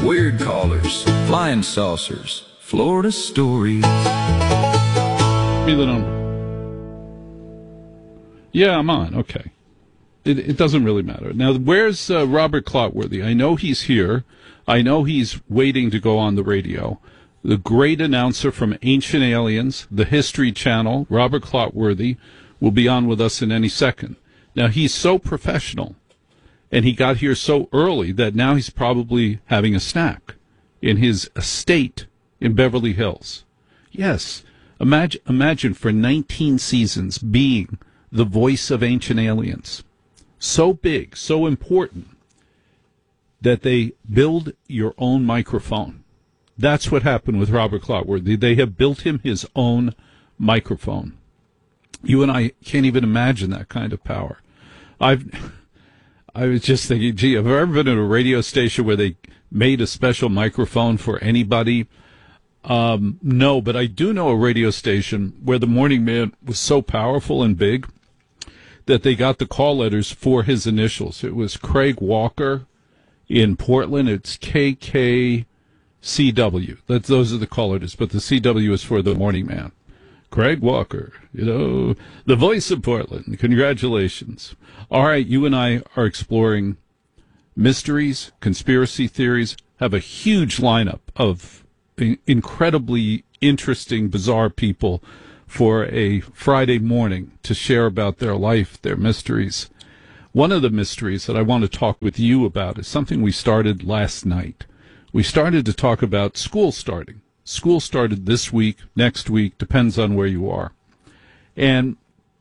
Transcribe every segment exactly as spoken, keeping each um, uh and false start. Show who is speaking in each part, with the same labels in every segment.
Speaker 1: weird callers, flying saucers, Florida stories.
Speaker 2: Give me the number. Yeah, I'm on. Okay. It, it doesn't really matter. Now, where's uh, Robert Clotworthy? I know he's here. I know he's waiting to go on the radio. The great announcer from Ancient Aliens, the History Channel, Robert Clotworthy, will be on with us in any second. Now, he's so professional, and he got here so early that now he's probably having a snack in his estate in Beverly Hills. Yes, imagine, imagine for nineteen seasons being the voice of Ancient Aliens. So big, so important, that they build your own microphone. That's what happened with Robert Clotworthy. They have built him his own microphone. You and I can't even imagine that kind of power. I've, I was just thinking, gee, have I ever been at a radio station where they made a special microphone for anybody? Um, no, but I do know a radio station where the morning man was so powerful and big that they got the call letters for his initials. It was Craig Walker in Portland. It's K K C W. That's, those are the call letters, but the C W is for the morning man. Craig Walker, you know, the voice of Portland. Congratulations. All right, you and I are exploring mysteries, conspiracy theories, have a huge lineup of incredibly interesting, bizarre people for a Friday morning to share about their life, their mysteries. One of the mysteries that I want to talk with you about is something we started last night. We started to talk about school starting. School started this week, next week, depends on where you are. And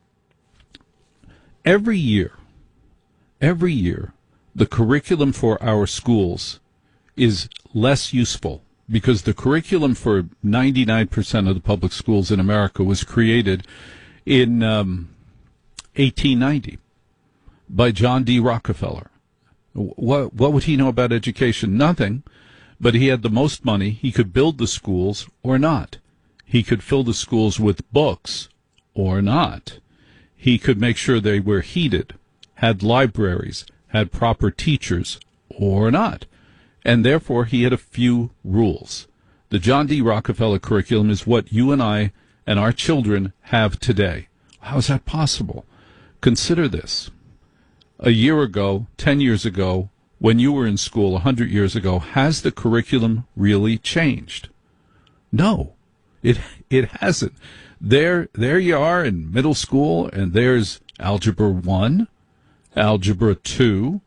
Speaker 2: every year, every year, the curriculum for our schools is less useful because the curriculum for ninety-nine percent of the public schools in America was created in um, eighteen ninety by John D. Rockefeller. What, what would he know about education? Nothing. But he had the most money. He could build the schools or not. He could fill the schools with books or not. He could make sure they were heated, had libraries, had proper teachers or not. And therefore, he had a few rules. The John D. Rockefeller curriculum is what you and I and our children have today. How is that possible? Consider this. A year ago, ten years ago, when you were in school a hundred years ago, has the curriculum really changed? No, it it hasn't. There there you are in middle school, and there's Algebra one, Algebra two,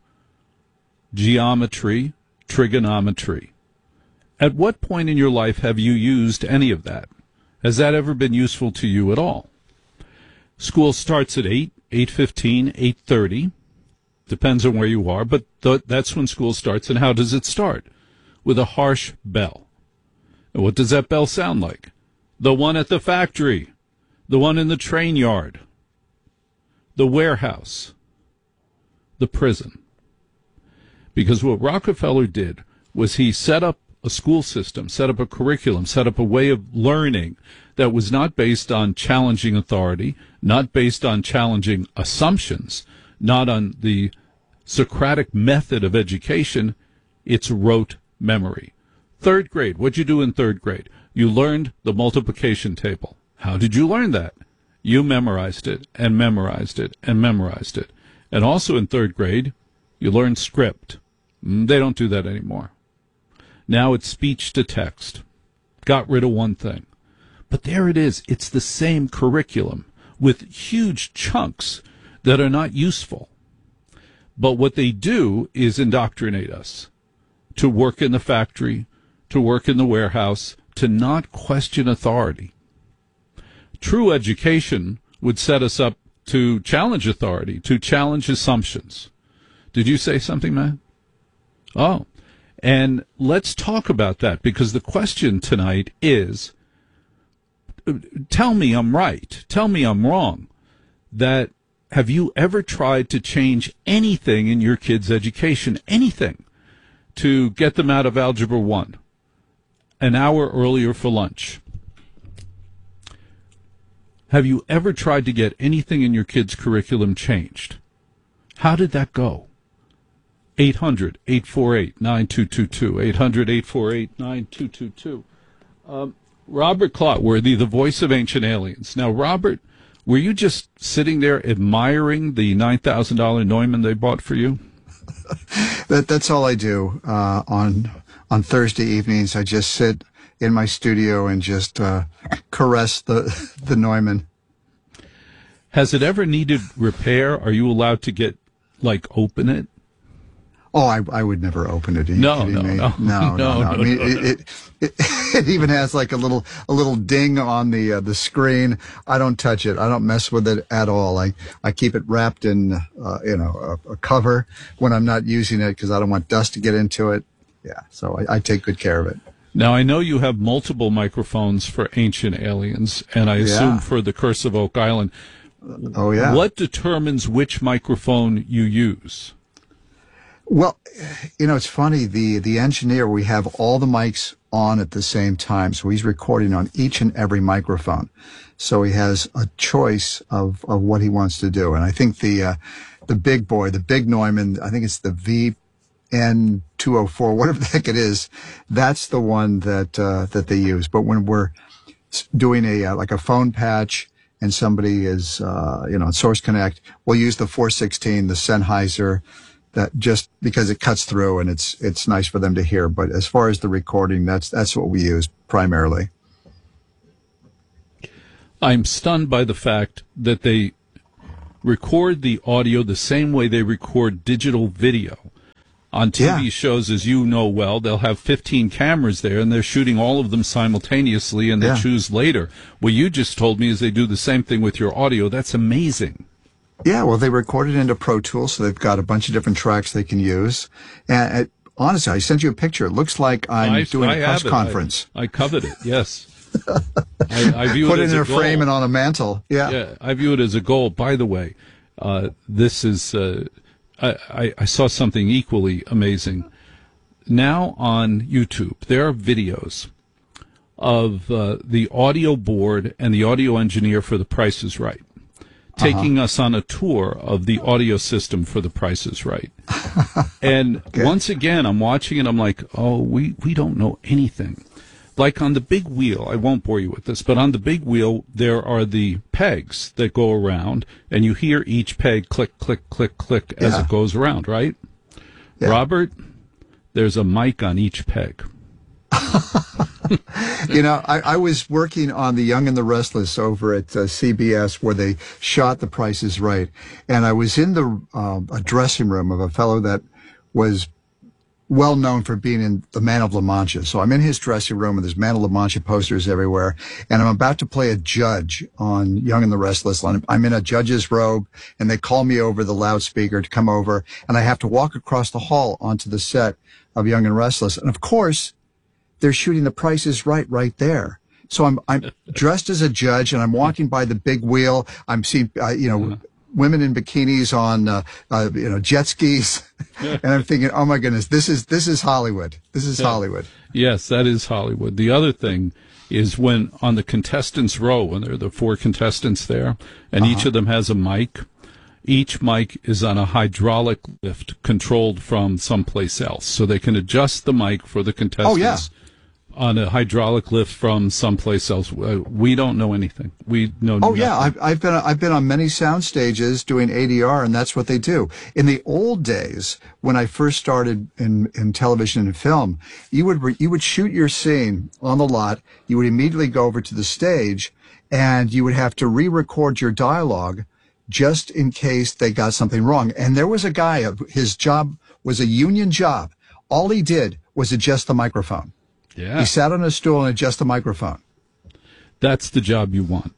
Speaker 2: geometry, trigonometry. At what point in your life have you used any of that? Has that ever been useful to you at all? School starts at eight, eight fifteen, eight thirty. Depends on where you are, but th- that's when school starts. And how does it start? With a harsh bell. And what does that bell sound like? The one at the factory, the one in the train yard, the warehouse, the prison. Because what Rockefeller did was he set up a school system, set up a curriculum, set up a way of learning that was not based on challenging authority, not based on challenging assumptions, not on the Socratic method of education. It's rote memory. Third grade, what'd you do in third grade? You learned the multiplication table. How did you learn that? You memorized it and memorized it and memorized it. And also in third grade, you learned script. They don't do that anymore. Now it's speech to text. Got rid of one thing. But there it is. It's the same curriculum with huge chunks that are not useful. But what they do is indoctrinate us to work in the factory, to work in the warehouse, to not question authority. True education would set us up to challenge authority, to challenge assumptions. Did you say something, Matt? Oh, and let's talk about that, because the question tonight is, tell me I'm right, tell me I'm wrong, that have you ever tried to change anything in your kids' education, anything, to get them out of Algebra one, an hour earlier for lunch? Have you ever tried to get anything in your kids' curriculum changed? How did that go? eight hundred, eight four eight, nine two two two. eight hundred, eight four eight, nine two two two. Um, Robert Clotworthy, the voice of Ancient Aliens. Now, Robert, were you just sitting there admiring the nine thousand dollars Neumann they bought for you?
Speaker 3: that That's all I do uh, on on Thursday evenings. I just sit in my studio and just uh, caress the the Neumann.
Speaker 2: Has it ever needed repair? Are you allowed to get, like, open it?
Speaker 3: Oh, I I would never open it. Are you
Speaker 2: no,
Speaker 3: kidding
Speaker 2: no,
Speaker 3: me?
Speaker 2: no,
Speaker 3: no, no,
Speaker 2: no,
Speaker 3: no. I mean, it, it, it it even has like a little a little ding on the uh, the screen. I don't touch it. I don't mess with it at all. I I keep it wrapped in uh, you know a, a cover when I'm not using it because I don't want dust to get into it. Yeah, so I, I take good care of it.
Speaker 2: Now, I know you have multiple microphones for Ancient Aliens, and I assume
Speaker 3: Yeah.
Speaker 2: for the Curse of Oak Island.
Speaker 3: Oh yeah.
Speaker 2: What determines which microphone you use?
Speaker 3: Well, you know, it's funny. The the engineer, we have all the mics on at the same time, so he's recording on each and every microphone. So he has a choice of, of what he wants to do. And I think the uh, the big boy, the big Neumann, I think it's the V N two oh four, whatever the heck it is. That's the one that uh, that they use. But when we're doing a uh, like a phone patch and somebody is uh, you know on Source Connect, we'll use the four sixteen, the Sennheiser. That just because it cuts through and it's it's nice for them to hear. But as far as the recording, that's that's what we use primarily.
Speaker 2: I'm stunned by the fact that they record the audio the same way they record digital video. On T V
Speaker 3: Yeah.
Speaker 2: shows, as you know well, they'll have fifteen cameras there, and they're shooting all of them simultaneously, and they
Speaker 3: Yeah.
Speaker 2: choose later. What you just told me is they do the same thing with your audio. That's amazing.
Speaker 3: Yeah, well, they record it into Pro Tools, so they've got a bunch of different tracks they can use. And uh, honestly, I sent you a picture. It looks like I'm
Speaker 2: I,
Speaker 3: doing
Speaker 2: I
Speaker 3: a press
Speaker 2: have it.
Speaker 3: conference.
Speaker 2: I, I covered it, yes. I, I view
Speaker 3: Put
Speaker 2: it
Speaker 3: it
Speaker 2: as
Speaker 3: in
Speaker 2: a
Speaker 3: a
Speaker 2: goal.
Speaker 3: frame and on a mantle. Yeah.
Speaker 2: Yeah, I view it as a goal. By the way, uh, this is, uh, I, I, I saw something equally amazing. Now on YouTube, there are videos of uh, the audio board and the audio engineer for The Price is Right, taking uh-huh. us on a tour of the audio system for The Price is Right. And
Speaker 3: Good.
Speaker 2: Once again, I'm watching it, I'm like, oh, we, we don't know anything. Like on the big wheel, I won't bore you with this, but on the big wheel, there are the pegs that go around, and you hear each peg click, click, click, click as
Speaker 3: Yeah.
Speaker 2: it goes around, right?
Speaker 3: Yeah.
Speaker 2: Robert, there's a mic on each peg.
Speaker 3: You know, I, I was working on The Young and the Restless over at uh, C B S where they shot The Price is Right. And I was in the uh, a dressing room of a fellow that was well known for being in The Man of La Mancha. So I'm in his dressing room and there's Man of La Mancha posters everywhere. And I'm about to play a judge on Young and the Restless. I'm in a judge's robe and they call me over the loudspeaker to come over. And I have to walk across the hall onto the set of Young and Restless. And of course, they're shooting The Price is Right right there. So I'm I'm dressed as a judge and I'm walking by the big wheel. I'm seeing uh, you know uh-huh. women in bikinis on uh, uh, you know jet skis, and I'm thinking, oh my goodness, this is this is Hollywood. This is
Speaker 2: yeah.
Speaker 3: Hollywood.
Speaker 2: Yes, that is Hollywood. The other thing is when on the contestants' row, when there are the four contestants there, and uh-huh. each of them has a mic. Each mic is on a hydraulic lift controlled from someplace else, so they can adjust the mic for the contestants.
Speaker 3: Oh, yeah.
Speaker 2: On a hydraulic lift from someplace else. We don't know anything. We know.
Speaker 3: Oh
Speaker 2: nothing.
Speaker 3: yeah, I've, I've been I've been on many sound stages doing A D R, and that's what they do. In the old days, when I first started in, in television and film, you would re, you would shoot your scene on the lot. You would immediately go over to the stage, and you would have to re-record your dialogue just in case they got something wrong. And there was a guy. His job was a union job. All he did was adjust the microphone.
Speaker 2: Yeah.
Speaker 3: He sat on a stool and adjusted the microphone.
Speaker 2: That's the job you want.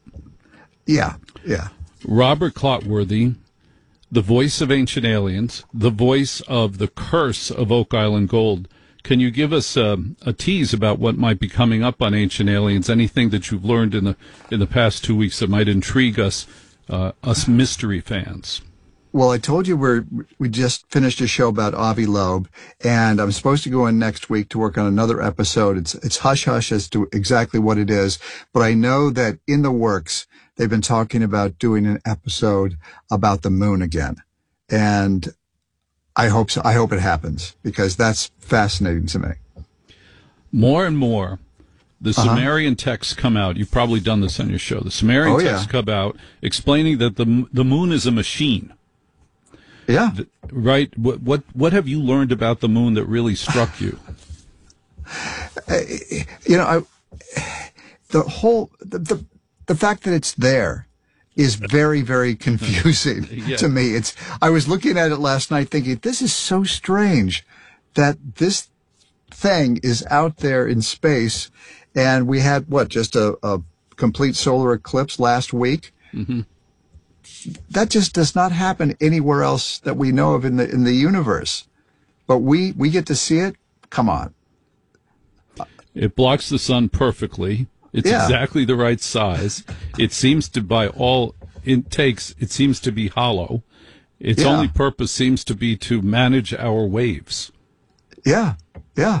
Speaker 3: Yeah, yeah.
Speaker 2: Robert Clotworthy, the voice of Ancient Aliens, the voice of the Curse of Oak Island Gold. Can you give us a, a tease about what might be coming up on Ancient Aliens? Anything that you've learned in the in the past two weeks that might intrigue us, uh, us mystery fans?
Speaker 3: Well, I told you we're, we just finished a show about Avi Loeb, and I'm supposed to go in next week to work on another episode. It's, it's hush-hush as to exactly what it is, but I know that in the works, they've been talking about doing an episode about the moon again. And I hope so. I hope it happens because that's fascinating to me.
Speaker 2: More and more, the
Speaker 3: Uh-huh.
Speaker 2: Sumerian texts come out. You've probably done this on your show. The Sumerian
Speaker 3: Oh, yeah.
Speaker 2: texts come out explaining that the the moon is a machine.
Speaker 3: Yeah.
Speaker 2: Th- Right? What what what have you learned about the moon that really struck you?
Speaker 3: You know, I, the whole the, the the fact that it's there is very, very confusing
Speaker 2: Yeah.
Speaker 3: to me. It's I was looking at it last night thinking, this is so strange that this thing is out there in space, and we had what just a, a complete solar eclipse last week.
Speaker 2: Mm-hmm.
Speaker 3: That just does not happen anywhere else that we know of in the in the universe. But we we get to see it. Come on.
Speaker 2: It blocks the sun perfectly. It's
Speaker 3: Yeah.
Speaker 2: exactly the right size. It seems to, by all it takes, it seems to be hollow. Its
Speaker 3: Yeah.
Speaker 2: only purpose seems to be to manage our waves.
Speaker 3: Yeah, yeah.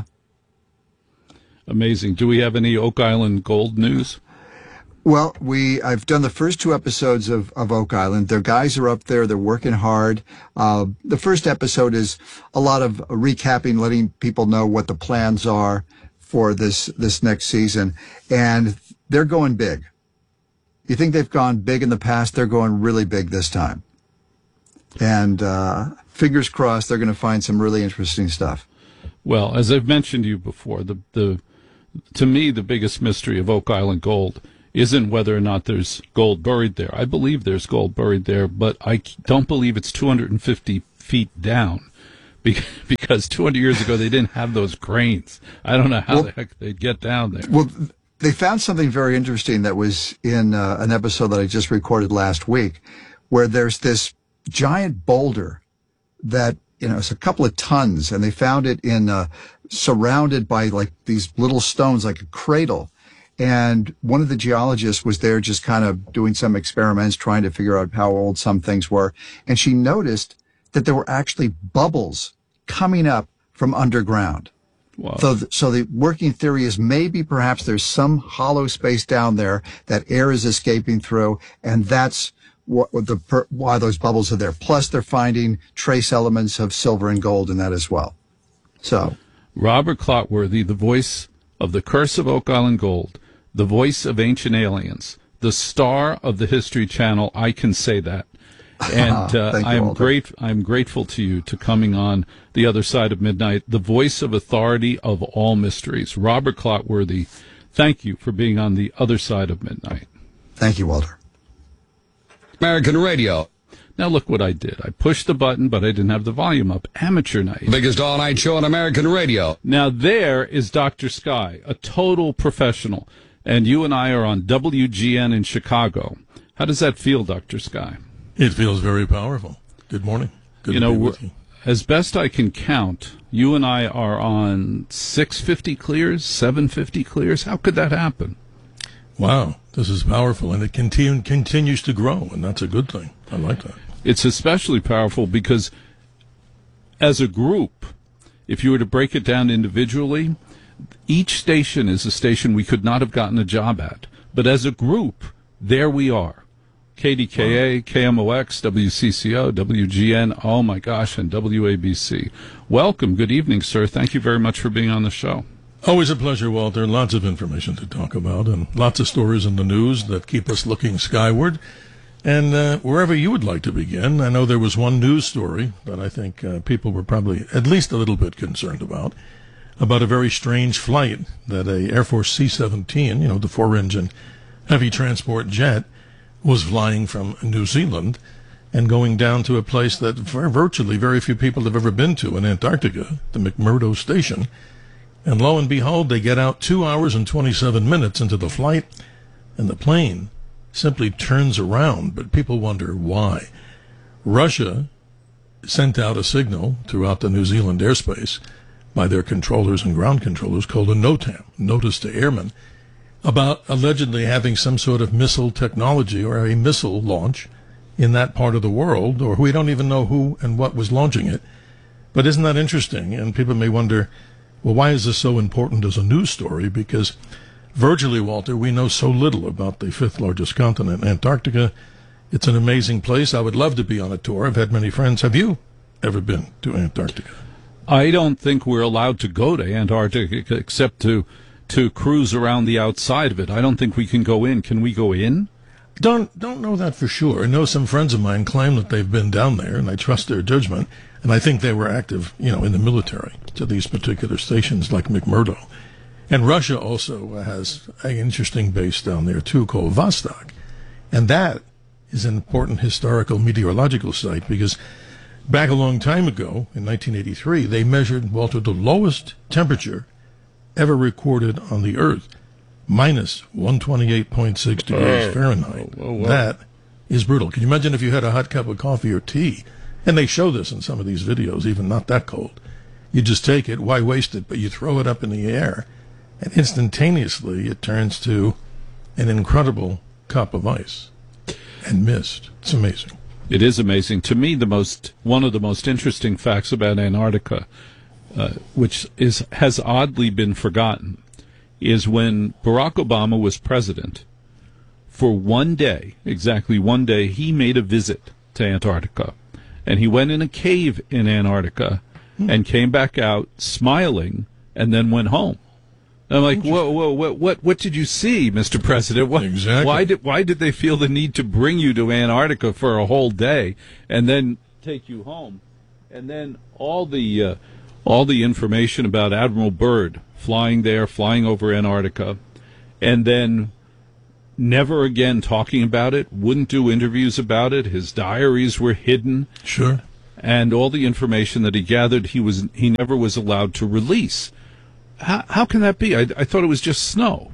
Speaker 2: Amazing. Do we have any Oak Island gold news?
Speaker 3: Well, we I've done the first two episodes of, of Oak Island. Their guys are up there. They're working hard. Uh, the first episode is a lot of recapping, letting people know what the plans are for this this next season, and they're going big. You think they've gone big in the past? They're going really big this time. And uh, fingers crossed, they're going to find some really interesting stuff.
Speaker 2: Well, as I've mentioned to you before, the the to me the biggest mystery of Oak Island gold isn't whether or not there's gold buried there. I believe there's gold buried there, but I don't believe it's two hundred fifty feet down, because two hundred years ago they didn't have those cranes. I don't know how
Speaker 3: Well,
Speaker 2: the heck they'd get down there.
Speaker 3: Well, they found something very interesting that was in uh, an episode that I just recorded last week, where there's this giant boulder that, you know, it's a couple of tons, and they found it in uh, surrounded by like these little stones, like a cradle. And one of the geologists was there just kind of doing some experiments, trying to figure out how old some things were. And she noticed that there were actually bubbles coming up from underground.
Speaker 2: Wow.
Speaker 3: So, th- so the working theory is maybe perhaps there's some hollow space down there that air is escaping through, and that's what, what the per- why those bubbles are there. Plus, they're finding trace elements of silver and gold in that as well. So,
Speaker 2: Robert Clotworthy, the voice of the Curse of Oak Island Gold, the voice of Ancient Aliens, the star of the History Channel. I can say that. And uh,
Speaker 3: Thank you,
Speaker 2: I'm
Speaker 3: Walter.
Speaker 2: great. I'm grateful to you to coming on the other side of midnight. The voice of authority of all mysteries, Robert Clotworthy. Thank you for being on the other side of midnight.
Speaker 3: Thank you, Walter.
Speaker 4: American radio.
Speaker 2: Now look what I did. I pushed the button, but I didn't have the volume up. Amateur night.
Speaker 4: Biggest all-night show on American radio.
Speaker 2: Now there is Doctor Sky, a total professional, and you and I are on W G N in Chicago. How does that feel, Doctor Sky?
Speaker 5: It feels very powerful. Good morning. Good
Speaker 2: you
Speaker 5: to
Speaker 2: know,
Speaker 5: be
Speaker 2: we're-
Speaker 5: with you.
Speaker 2: as best I can count, you and I are on six fifty clears, seven fifty clears. How could that happen?
Speaker 5: Wow, this is powerful, and it continue, continues to grow, and that's a good thing. I like that.
Speaker 2: It's especially powerful because as a group, if you were to break it down individually, each station is a station we could not have gotten a job at. But as a group, there we are. K D K A, K M O X, W C C O, W G N, oh my gosh, and W A B C. Welcome. Good evening, sir. Thank you very much for being on the show.
Speaker 5: Always a pleasure, Walter. Lots of information to talk about, and lots of stories in the news that keep us looking skyward. And uh, wherever you would like to begin, I know there was one news story that I think uh, people were probably at least a little bit concerned about, about a very strange flight that a Air Force C seventeen, you know, the four-engine heavy transport jet, was flying from New Zealand and going down to a place that vir- virtually very few people have ever been to in Antarctica, the McMurdo Station. And lo and behold, they get out two hours and twenty-seven minutes into the flight, and the plane simply turns around. But people wonder why. Russia sent out a signal throughout the New Zealand airspace by their controllers and ground controllers called a NOTAM, Notice to Airmen, about allegedly having some sort of missile technology or a missile launch in that part of the world, or we don't even know who and what was launching it. But isn't that interesting? And people may wonder, well, why is this so important as a news story? Because virtually, Walter, we know so little about the fifth largest continent, Antarctica. It's an amazing place. I would love to be on a tour. I've had many friends. Have you? ever been to Antarctica.
Speaker 2: I don't think we're allowed to go to Antarctica except to to cruise around the outside of it. I don't think we can go in. Can we go in?
Speaker 5: Don't don't know that for sure. I know some friends of mine claim that they've been down there, and I trust their judgment. And I think they were active, you know, in the military to these particular stations like McMurdo. And Russia also has an interesting base down there, too, called Vostok. And that is an important historical meteorological site because back a long time ago, in nineteen eighty-three, they measured, Walter, the lowest temperature ever recorded on the Earth, minus one twenty-eight point six degrees Fahrenheit.
Speaker 2: Oh, oh, oh.
Speaker 5: That is brutal. Can you imagine if you had a hot cup of coffee or tea? And they show this in some of these videos, even not that cold. You just take it, why waste it? But you throw it up in the air, and instantaneously it turns to an incredible cup of ice and mist. It's amazing.
Speaker 2: It is amazing. To me, the most one of the most interesting facts about Antarctica, uh, which is has oddly been forgotten, is when Barack Obama was president, for one day, exactly one day, he made a visit to Antarctica. And he went in a cave in Antarctica hmm. and came back out smiling and then went home. I'm like, whoa, whoa, what, what, what did you see, Mister President? What,
Speaker 5: exactly.
Speaker 2: Why did, why did they feel the need to bring you to Antarctica for a whole day and then take you home? And then all the, uh, all the information about Admiral Byrd flying there, flying over Antarctica, and then never again talking about it, wouldn't do interviews about it. His diaries were hidden.
Speaker 5: Sure.
Speaker 2: And all the information that he gathered, he was he never was allowed to release. How, how can that be? I, I thought it was just snow.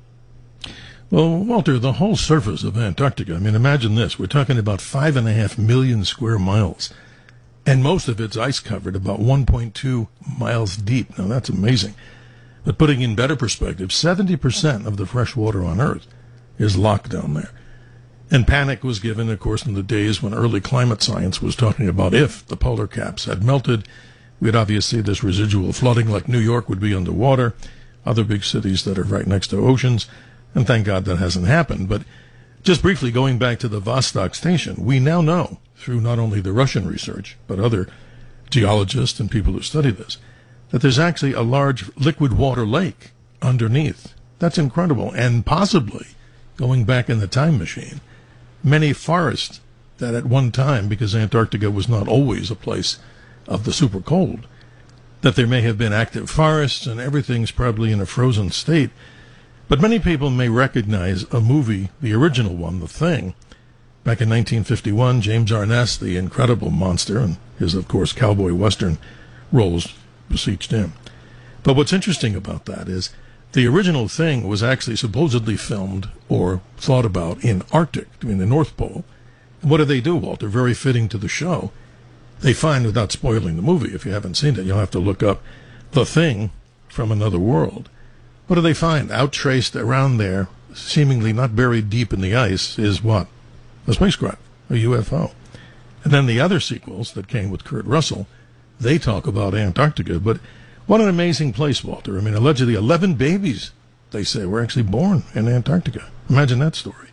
Speaker 5: Well, Walter, the whole surface of Antarctica, I mean, imagine this. We're talking about five and a half million square miles, and most of it's ice covered, about one point two miles deep. Now, that's amazing. But putting in better perspective, seventy percent of the fresh water on Earth is locked down there. And panic was given, of course, in the days when early climate science was talking about if the polar caps had melted, we'd obviously this residual flooding like New York would be underwater, other big cities that are right next to oceans, and thank God that hasn't happened. But just briefly going back to the Vostok station, we now know, through not only the Russian research, but other geologists and people who study this, that there's actually a large liquid water lake underneath. That's incredible. And possibly, going back in the time machine, many forests that at one time, because Antarctica was not always a place of the super cold, that there may have been active forests and everything's probably in a frozen state. But many people may recognize a movie, the original one, The Thing. Back in nineteen fifty-one, James Arness, the incredible monster, and his, of course, cowboy western roles beseeched him. But what's interesting about that is the original Thing was actually supposedly filmed or thought about in Arctic, I mean the North Pole. And what do they do, Walter? Very fitting to the show. They find, without spoiling the movie, if you haven't seen it, you'll have to look up The Thing from Another World. What do they find? Outtraced around there, seemingly not buried deep in the ice, is what? A spacecraft, a U F O. And then the other sequels that came with Kurt Russell, they talk about Antarctica, but what an amazing place, Walter. I mean, allegedly eleven babies, they say, were actually born in Antarctica. Imagine that story.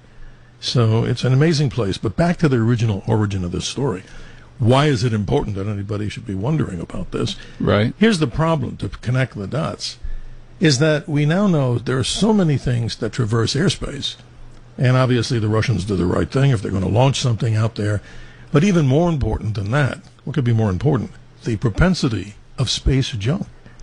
Speaker 5: So it's an amazing place. But back to the original origin of this story. Why is it important that anybody should be wondering about this?
Speaker 2: Right.
Speaker 5: Here's the problem, to connect the dots, is that we now know there are so many things that traverse airspace. And obviously the Russians did the right thing if they're going to launch something out there. But even more important than that, what could be more important? The propensity of space junk.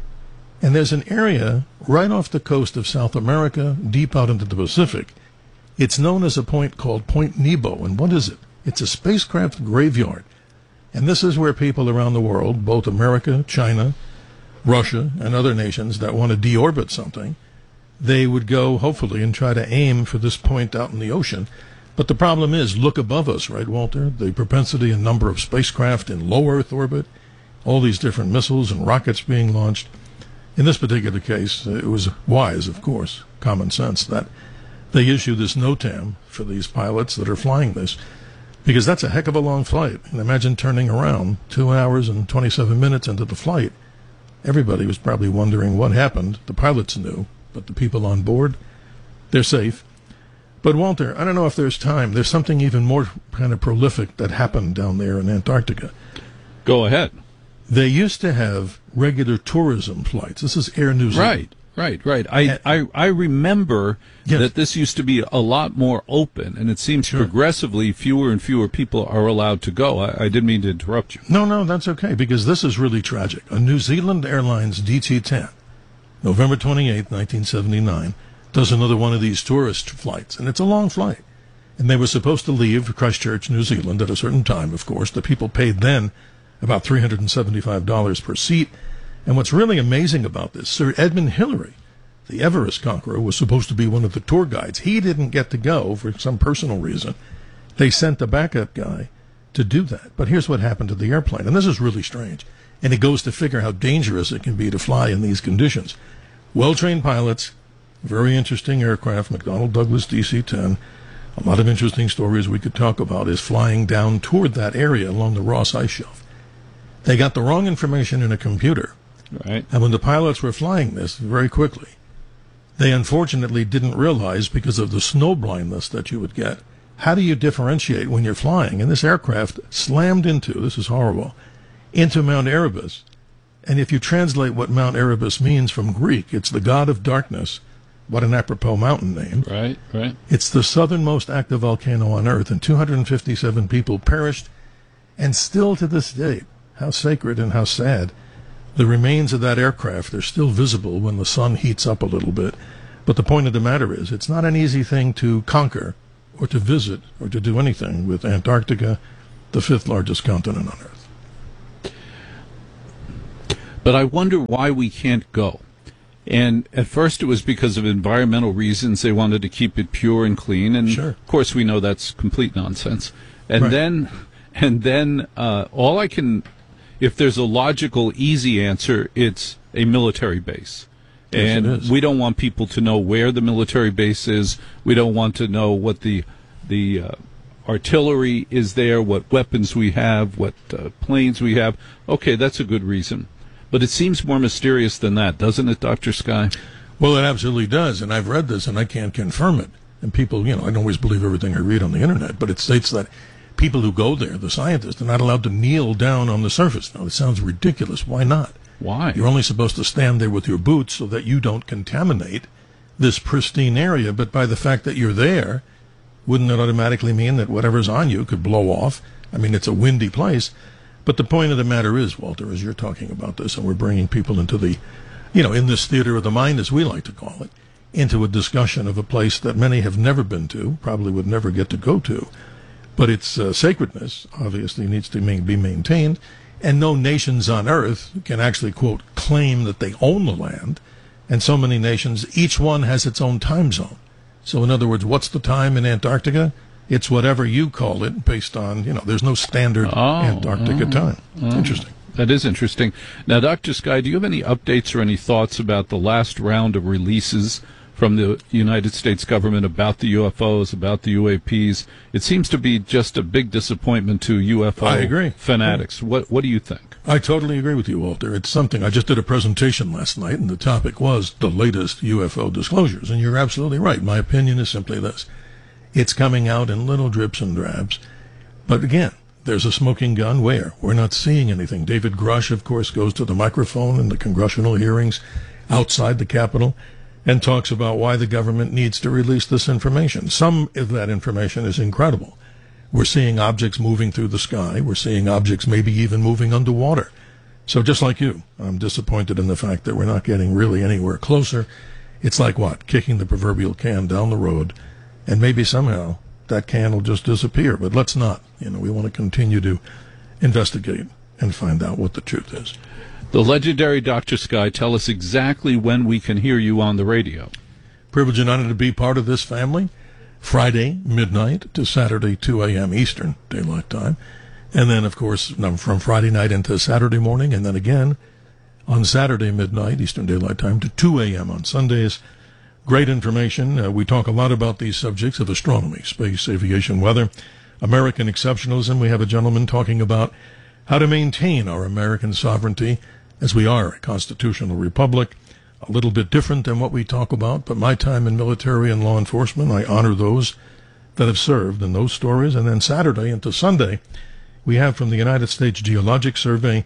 Speaker 5: And there's an area right off the coast of South America, deep out into the Pacific. It's known as a point called Point Nebo. And what is it? It's a spacecraft graveyard. And this is where people around the world, both America, China, Russia, and other nations that want to deorbit something, they would go, hopefully, and try to aim for this point out in the ocean. But the problem is, look above us, right, Walter? The propensity and number of spacecraft in low Earth orbit, all these different missiles and rockets being launched. In this particular case, it was wise, of course, common sense, that they issue this NOTAM for these pilots that are flying this, because that's a heck of a long flight. And imagine turning around two hours and twenty-seven minutes into the flight. Everybody was probably wondering what happened. The pilots knew, but the people on board, they're safe. But, Walter, I don't know if there's time. There's something even more kind of prolific that happened down there in Antarctica.
Speaker 2: Go ahead.
Speaker 5: They used to have regular tourism flights. This is Air New Zealand.
Speaker 2: Right. Right, right. I, I, I remember
Speaker 5: Yes.
Speaker 2: that this used to be a lot more open, and it seems
Speaker 5: Sure.
Speaker 2: progressively fewer and fewer people are allowed to go. I, I didn't mean to interrupt you.
Speaker 5: No, no, that's okay, because this is really tragic. A New Zealand Airlines D T ten, November twenty-eighth, nineteen seventy-nine, does another one of these tourist flights, and it's a long flight. And they were supposed to leave Christchurch, New Zealand, at a certain time, of course. The people paid then about three hundred seventy-five dollars per seat. And what's really amazing about this, Sir Edmund Hillary, the Everest conqueror, was supposed to be one of the tour guides. He didn't get to go for some personal reason. They sent a backup guy to do that. But here's what happened to the airplane, and this is really strange. And it goes to figure how dangerous it can be to fly in these conditions. Well-trained pilots, very interesting aircraft, McDonnell Douglas D C ten, a lot of interesting stories we could talk about, is flying down toward that area along the Ross Ice Shelf. They got the wrong information in a computer.
Speaker 2: Right.
Speaker 5: And when the pilots were flying this very quickly, they unfortunately didn't realize, because of the snow blindness that you would get, how do you differentiate when you're flying? And this aircraft slammed into, this is horrible, into Mount Erebus. And if you translate what Mount Erebus means from Greek, it's the god of darkness. What an apropos mountain name.
Speaker 2: Right, right.
Speaker 5: It's the southernmost active volcano on Earth, and two hundred fifty-seven people perished. And still to this day, how sacred and how sad, the remains of that aircraft are still visible when the sun heats up a little bit. But the point of the matter is, it's not an easy thing to conquer or to visit or to do anything with Antarctica, the fifth largest continent on Earth.
Speaker 2: But I wonder why we can't go. And at first it was because of environmental reasons. They wanted to keep it pure and clean. And
Speaker 5: Sure.
Speaker 2: of course we know that's complete nonsense. And
Speaker 5: Right.
Speaker 2: then, and then uh, all I can... If there's a logical, easy answer, it's a military base.
Speaker 5: Yes,
Speaker 2: And
Speaker 5: it is.
Speaker 2: we don't want people to know where the military base is. We don't want to know what the the uh, artillery is there, what weapons we have, what uh, planes we have. Okay, that's a good reason. But it seems more mysterious than that, doesn't it, Doctor Sky?
Speaker 5: Well, it absolutely does, and I've read this, and I can't confirm it. And people, you know, I don't always believe everything I read on the Internet, but it states that people who go there, the scientists, are not allowed to kneel down on the surface. Now, it sounds ridiculous. Why not?
Speaker 2: Why?
Speaker 5: You're only supposed to stand there with your boots so that you don't contaminate this pristine area. But by the fact that you're there, wouldn't it automatically mean that whatever's on you could blow off? I mean, it's a windy place. But the point of the matter is, Walter, as you're talking about this, and we're bringing people into the, you know, in this theater of the mind, as we like to call it, into a discussion of a place that many have never been to, probably would never get to go to. But its uh, sacredness obviously needs to ma- be maintained, and no nations on earth can actually, quote, claim that they own the land. And so many nations, each one has its own time zone. So in other words, what's the time in Antarctica? It's whatever you call it based on, you know, there's no standard
Speaker 2: Oh,
Speaker 5: Antarctica
Speaker 2: oh,
Speaker 5: time.
Speaker 2: oh.
Speaker 5: Interesting.
Speaker 2: That is interesting. Now, Doctor Sky, do you have any updates or any thoughts about the last round of releases from the United States government about the U F Os, about the U A Ps? It seems to be just a big disappointment to U F O
Speaker 5: I agree.
Speaker 2: fanatics. What What do you think?
Speaker 5: I totally agree with you, Walter. It's something. I just did a presentation last night, and the topic was the latest U F O disclosures. And you're absolutely right. My opinion is simply this. It's coming out in little drips and drabs. But again, there's a smoking gun where? We're not seeing anything. David Grush, of course, goes to the microphone in the congressional hearings outside the Capitol and talks about why the government needs to release this information. Some of that information is incredible. We're seeing objects moving through the sky. We're seeing objects maybe even moving underwater. So just like you, I'm disappointed in the fact that we're not getting really anywhere closer. It's like what? Kicking the proverbial can down the road, and maybe somehow that can will just disappear. But let's not. You know, we want to continue to investigate and find out what the truth is.
Speaker 2: The legendary Doctor Sky, tell us exactly when we can hear you on the radio.
Speaker 5: Privilege and honor to be part of this family. Friday, midnight to Saturday, two a.m. Eastern Daylight Time. And then, of course, from Friday night into Saturday morning, and then again on Saturday, midnight, Eastern Daylight Time, to two a.m. on Sundays. Great information. Uh, we talk a lot about these subjects of astronomy, space, aviation, weather, American exceptionalism. We have a gentleman talking about how to maintain our American sovereignty, as we are a constitutional republic. A little bit different than what we talk about, but my time in military and law enforcement, I honor those that have served in those stories. And then Saturday into Sunday, we have from the United States Geologic Survey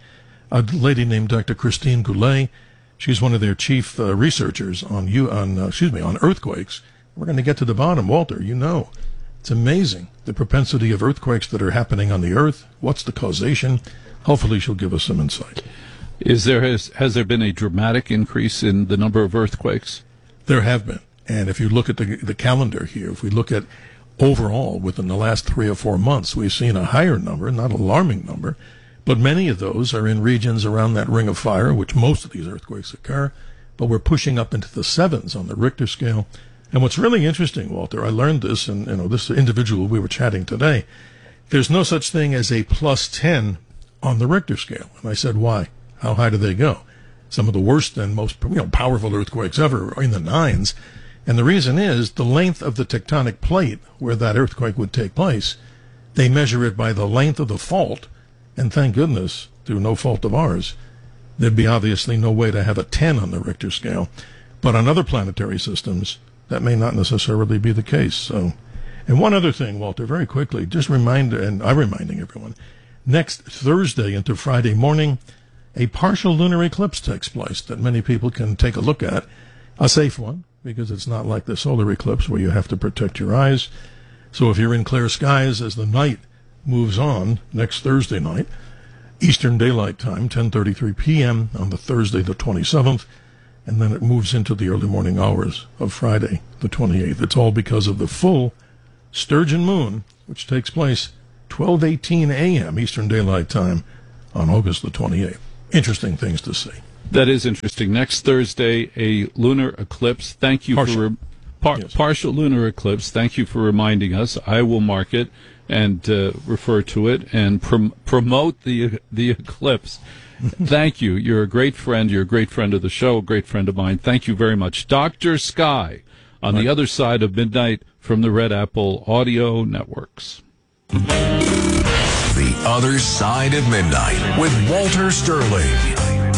Speaker 5: a lady named Doctor Christine Goulet. She's one of their chief uh, researchers on you on uh, excuse me on earthquakes. We're going to get to the bottom, Walter. You know, it's amazing the propensity of earthquakes that are happening on the Earth. What's the causation? Hopefully, she'll give us some insight.
Speaker 2: Is there has, has there been a dramatic increase in the number of earthquakes?
Speaker 5: There have been, and if you look at the the calendar here, if we look at overall within the last three or four months, we've seen a higher number, not alarming number. But many of those are in regions around that ring of fire, which most of these earthquakes occur. But we're pushing up into the sevens on the Richter scale. And what's really interesting, Walter, I learned this, and you know, this individual we were chatting today, there's no such thing as a plus ten on the Richter scale. And I said, why? How high do they go? Some of the worst and most you know, powerful earthquakes ever are in the nines. And the reason is the length of the tectonic plate where that earthquake would take place. They measure it by the length of the fault. And thank goodness, through no fault of ours, there'd be obviously no way to have a ten on the Richter scale. But on other planetary systems, that may not necessarily be the case. So, and one other thing, Walter, very quickly, just remind, and I'm reminding everyone, next Thursday into Friday morning, a partial lunar eclipse takes place that many people can take a look at. A safe one, because it's not like the solar eclipse where you have to protect your eyes. So if you're in clear skies as the night moves on next Thursday night, Eastern Daylight Time, ten thirty-three p.m. on the Thursday the twenty-seventh, and then it moves into the early morning hours of Friday the twenty-eighth. It's all because of the full Sturgeon moon, which takes place twelve eighteen a.m. Eastern Daylight Time on August the twenty-eighth. Interesting things to see.
Speaker 2: That is interesting. Next Thursday, a lunar eclipse. Thank you
Speaker 5: Partial.
Speaker 2: for re- par-
Speaker 5: Yes.
Speaker 2: partial lunar eclipse. Thank you for reminding us. I will mark it and uh, refer to it and prom- promote the the eclipse. Thank you. You're a great friend. You're a great friend of the show, a great friend of mine. Thank you very much. Doctor Sky on
Speaker 5: Right.
Speaker 2: the other side of midnight from the Red Apple Audio Networks.
Speaker 6: The Other Side of Midnight with Walter Sterling.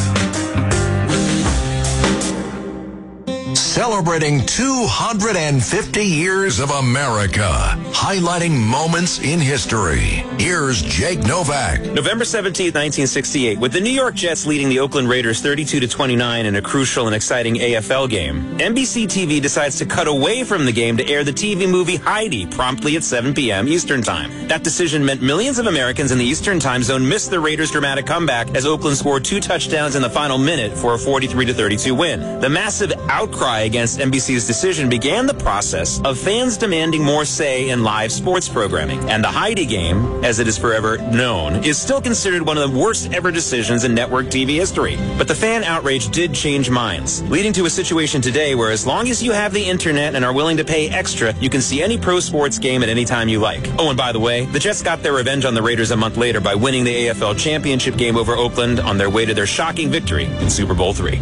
Speaker 6: Celebrating two hundred fifty years of America, highlighting moments in history. Here's Jake Novak.
Speaker 7: November seventeenth, nineteen sixty-eight, with the New York Jets leading the Oakland Raiders thirty-two to twenty-nine in a crucial and exciting A F L game, N B C T V decides to cut away from the game to air the T V movie Heidi promptly at seven p.m. Eastern Time. That decision meant millions of Americans in the Eastern Time Zone missed the Raiders' dramatic comeback as Oakland scored two touchdowns in the final minute for a forty-three to thirty-two win. The massive outcry against N B C's decision began the process of fans demanding more say in live sports programming. And the Heidi game, as it is forever known, is still considered one of the worst ever decisions in network T V history. But the fan outrage did change minds, leading to a situation today where as long as you have the internet and are willing to pay extra, you can see any pro sports game at any time you like. Oh, and by the way, the Jets got their revenge on the Raiders a month later by winning the A F L championship game over Oakland on their way to their shocking victory in Super Bowl three.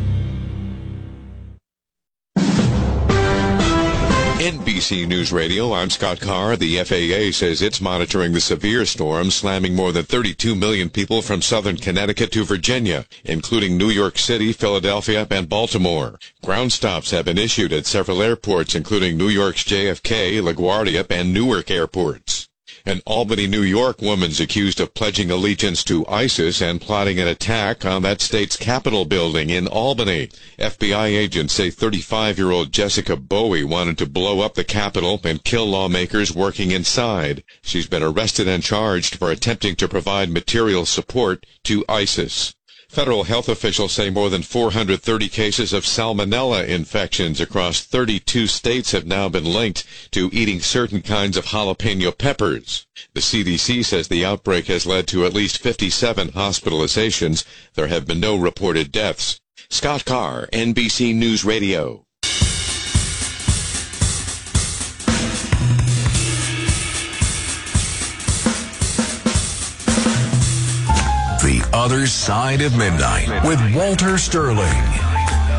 Speaker 8: N B C News Radio, I'm Scott Carr. The F A A says it's monitoring the severe storm slamming more than thirty-two million people from southern Connecticut to Virginia, including New York City, Philadelphia, and Baltimore. Ground stops have been issued at several airports, including New York's J F K, LaGuardia, and Newark airports. An Albany, New York woman's accused of pledging allegiance to ISIS and plotting an attack on that state's Capitol building in Albany. F B I agents say thirty-five-year-old Jessica Bowie wanted to blow up the Capitol and kill lawmakers working inside. She's been arrested and charged for attempting to provide material support to ISIS. Federal health officials say more than four hundred thirty cases of salmonella infections across thirty-two states have now been linked to eating certain kinds of jalapeno peppers. The C D C says the outbreak has led to at least fifty-seven hospitalizations. There have been no reported deaths. Scott Carr, N B C News Radio.
Speaker 6: The Other Side of Midnight with Walter Sterling.